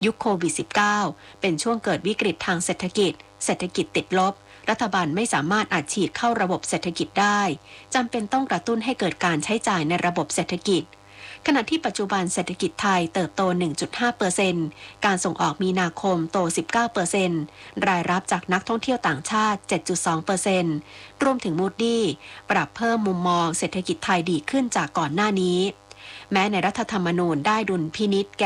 ยุคโควิด -19 เป็นช่วงเกิดวิกฤตทางเศรษฐกิจติดลบรัฐบาลไม่สามารถอัดฉีดเข้าระบบเศรษฐกิจได้จำเป็นต้องกระตุ้นให้เกิดการใช้จ่ายในระบบเศรษฐกิจขณะที่ปัจจุบันเศรษฐกิจไทยเติบโต 1.5% การส่งออกมีนาคมโต 19% รายรับจากนักท่องเที่ยวต่างชาติ 7.2% รวมถึง Moody ปรับเพิ่มมุมมองเศรษฐกิจไทยดีขึ้นจากก่อนหน้านี้แม้ในรัฐธรรมนูญได้ดุลพินิจ